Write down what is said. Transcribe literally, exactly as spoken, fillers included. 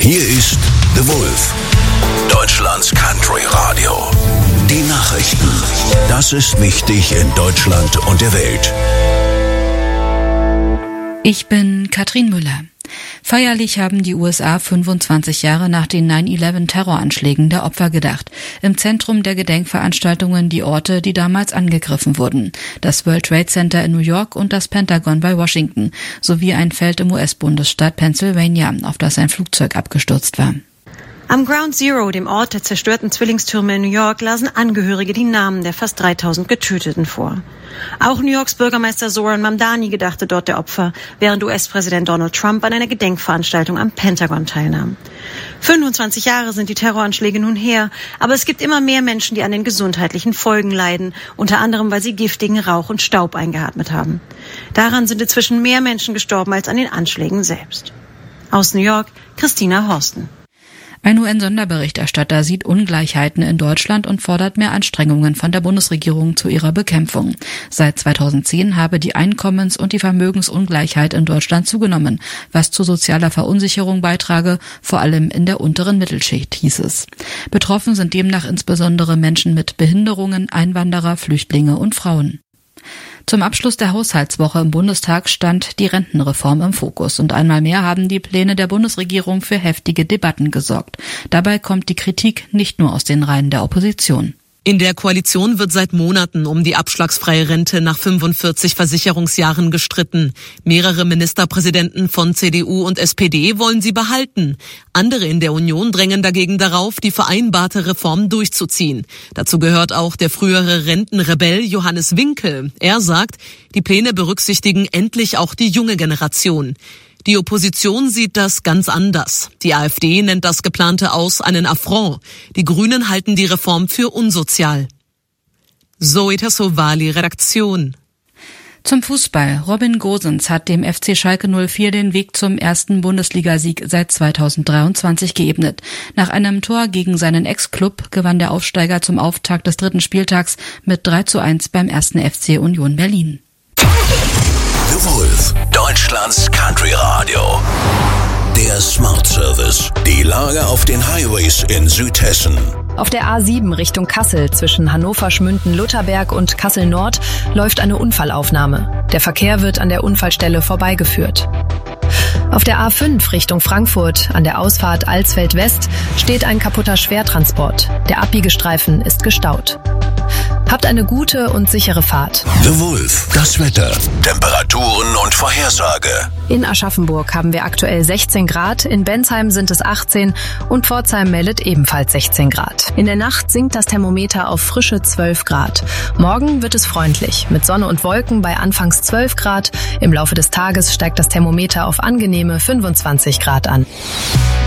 Hier ist The Wolf, Deutschlands Country Radio. Die Nachrichten. Das ist wichtig in Deutschland und der Welt. Ich bin Katrin Müller. Feierlich haben die U S A fünfundzwanzig Jahre nach den neun elf Terroranschlägen der Opfer gedacht. Im Zentrum der Gedenkveranstaltungen die Orte, die damals angegriffen wurden. Das World Trade Center in New York und das Pentagon bei Washington, sowie ein Feld im U S-Bundesstaat Pennsylvania, auf das ein Flugzeug abgestürzt war. Am Ground Zero, dem Ort der zerstörten Zwillingstürme in New York, lasen Angehörige die Namen der fast dreitausend Getöteten vor. Auch New Yorks Bürgermeister Zoran Mamdani gedachte dort der Opfer, während U S-Präsident Donald Trump an einer Gedenkveranstaltung am Pentagon teilnahm. fünfundzwanzig Jahre sind die Terroranschläge nun her, aber es gibt immer mehr Menschen, die an den gesundheitlichen Folgen leiden, unter anderem, weil sie giftigen Rauch und Staub eingeatmet haben. Daran sind inzwischen mehr Menschen gestorben als an den Anschlägen selbst. Aus New York, Christina Horsten. Ein U N-Sonderberichterstatter sieht Ungleichheiten in Deutschland und fordert mehr Anstrengungen von der Bundesregierung zu ihrer Bekämpfung. Seit zweitausendzehn habe die Einkommens- und die Vermögensungleichheit in Deutschland zugenommen, was zu sozialer Verunsicherung beitrage, vor allem in der unteren Mittelschicht, hieß es. Betroffen sind demnach insbesondere Menschen mit Behinderungen, Einwanderer, Flüchtlinge und Frauen. Zum Abschluss der Haushaltswoche im Bundestag stand die Rentenreform im Fokus. Und einmal mehr haben die Pläne der Bundesregierung für heftige Debatten gesorgt. Dabei kommt die Kritik nicht nur aus den Reihen der Opposition. In der Koalition wird seit Monaten um die abschlagsfreie Rente nach fünfundvierzig Versicherungsjahren gestritten. Mehrere Ministerpräsidenten von C D U und S P D wollen sie behalten. Andere in der Union drängen dagegen darauf, die vereinbarte Reform durchzuziehen. Dazu gehört auch der frühere Rentenrebell Johannes Winkel. Er sagt, die Pläne berücksichtigen endlich auch die junge Generation. Die Opposition sieht das ganz anders. Die AfD nennt das geplante Aus einen Affront. Die Grünen halten die Reform für unsozial. Zoe Tassovali, Redaktion. Zum Fußball. Robin Gosens hat dem F C Schalke null vier den Weg zum ersten Bundesligasieg seit zweitausenddreiundzwanzig geebnet. Nach einem Tor gegen seinen Ex-Club gewann der Aufsteiger zum Auftakt des dritten Spieltags mit drei zu eins beim ersten F C Union Berlin. The Wolf, Deutschlands Country Radio. Der Smart Service. Die Lage auf den Highways in Südhessen. Auf der A sieben Richtung Kassel zwischen Hannover-Schmünden-Lutherberg und Kassel-Nord läuft eine Unfallaufnahme. Der Verkehr wird an der Unfallstelle vorbeigeführt. Auf der A fünf Richtung Frankfurt an der Ausfahrt Alsfeld West steht ein kaputter Schwertransport. Der Abbiegestreifen ist gestaut. Habt eine gute und sichere Fahrt. The Wolf, das Wetter, Temperaturen und Vorhersage. In Aschaffenburg haben wir aktuell sechzehn Grad, in Bensheim sind es achtzehn und Pforzheim meldet ebenfalls sechzehn Grad. In der Nacht sinkt das Thermometer auf frische zwölf Grad. Morgen wird es freundlich, mit Sonne und Wolken bei anfangs zwölf Grad. Im Laufe des Tages steigt das Thermometer auf angenehme fünfundzwanzig Grad an.